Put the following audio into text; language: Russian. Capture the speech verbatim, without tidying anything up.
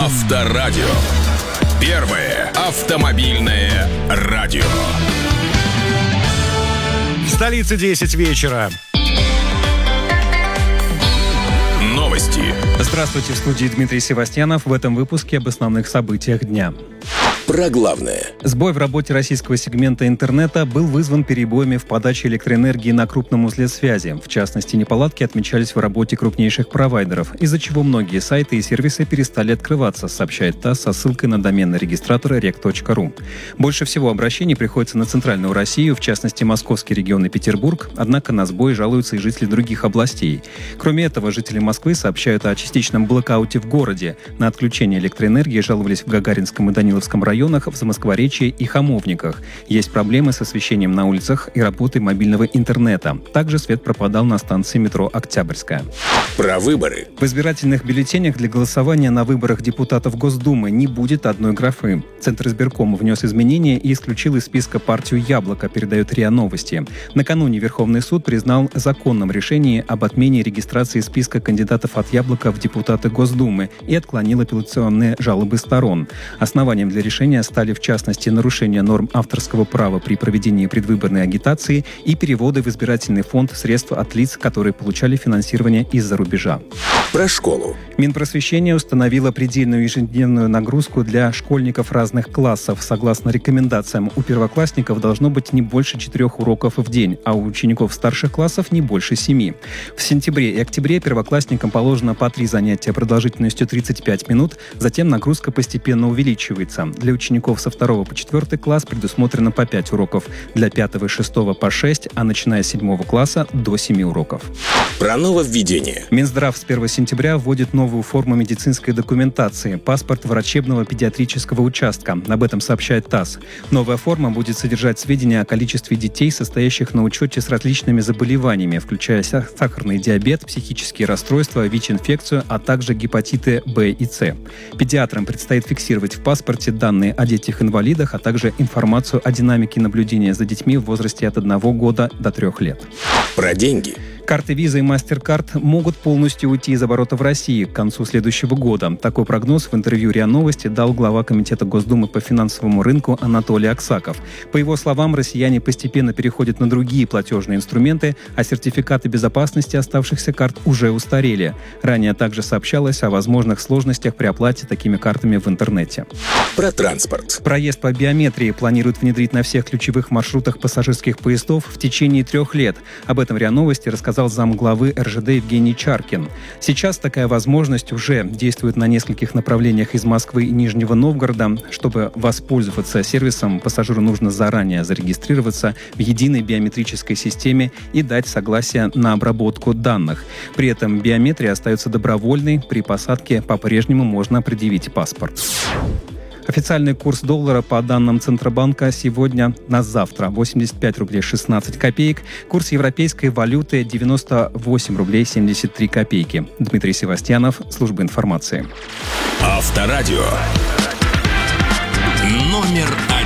Авторадио. Первое автомобильное радио. В столице десять вечера. Новости. Здравствуйте, в студии Дмитрий Севастьянов. В этом выпуске об основных событиях дня. Про главное. Сбой в работе российского сегмента интернета был вызван перебоями в подаче электроэнергии на крупном узле связи. В частности, неполадки отмечались в работе крупнейших провайдеров, из-за чего многие сайты и сервисы перестали открываться, сообщает ТАСС со ссылкой на доменный регистратор рек точка ру. Больше всего обращений приходится на центральную Россию, в частности, московский регион и Петербург, однако на сбой жалуются и жители других областей. Кроме этого, жители Москвы сообщают о частичном блэкауте в городе. На отключение электроэнергии жаловались в Гагаринском и Даниловском районах, в Замоскворечье и Хамовниках. Есть проблемы с освещением на улицах и работой мобильного интернета. Также свет пропадал на станции метро Октябрьская. Про выборы. В избирательных бюллетенях для голосования на выборах депутатов Госдумы не будет одной графы. Центр избиркома внес изменения и исключил из списка партию «Яблоко», передает РИА Новости. Накануне Верховный суд признал законным решение об отмене регистрации списка кандидатов от «Яблока» в депутаты Госдумы и отклонил апелляционные жалобы сторон. Основанием для решения стали, в частности, нарушение норм авторского права при проведении предвыборной агитации и переводы в избирательный фонд средств от лиц, которые получали финансирование из-за рубежа. Про школу. Минпросвещение установило предельную ежедневную нагрузку для школьников разных классов. Согласно рекомендациям, у первоклассников должно быть не больше четырех уроков в день, а у учеников старших классов не больше семи. В сентябре и октябре первоклассникам положено по три занятия продолжительностью тридцать пять минут, затем нагрузка постепенно увеличивается. Для учеников со второго по четвертый класс предусмотрено по пять уроков, для пятого и шестого по шесть, а начиная с седьмого класса до семи уроков. Про нововведение. Минздрав с первого сентября вводит новую форму медицинской документации – паспорт врачебного педиатрического участка. Об этом сообщает ТАСС. Новая форма будет содержать сведения о количестве детей, состоящих на учете с различными заболеваниями, включая сахарный диабет, психические расстройства, ВИЧ-инфекцию, а также гепатиты Б и С. Педиатрам предстоит фиксировать в паспорте данные о детях-инвалидах, а также информацию о динамике наблюдения за детьми в возрасте от одного года до трех лет. Про деньги. Карты Visa и MasterCard могут полностью уйти из оборота в России к концу следующего года. Такой прогноз в интервью РИА Новости дал глава Комитета Госдумы по финансовому рынку Анатолий Аксаков. По его словам, россияне постепенно переходят на другие платежные инструменты, а сертификаты безопасности оставшихся карт уже устарели. Ранее также сообщалось о возможных сложностях при оплате такими картами в интернете. Про транспорт. Проезд по биометрии планируют внедрить на всех ключевых маршрутах пассажирских поездов в течение трех лет. Об этом РИА Новости рассказал замглавы эр жэ дэ Евгений Чаркин. Сейчас такая возможность уже действует на нескольких направлениях из Москвы и Нижнего Новгорода. Чтобы воспользоваться сервисом, пассажиру нужно заранее зарегистрироваться в единой биометрической системе и дать согласие на обработку данных. При этом биометрия остается добровольной. При посадке по-прежнему можно предъявить паспорт. Официальный курс доллара по данным Центробанка сегодня на завтра восемьдесят пять рублей шестнадцать копеек. Курс европейской валюты девяносто восемь рублей семьдесят три копейки. Дмитрий Севастьянов, служба информации. Авторадио. Номер один.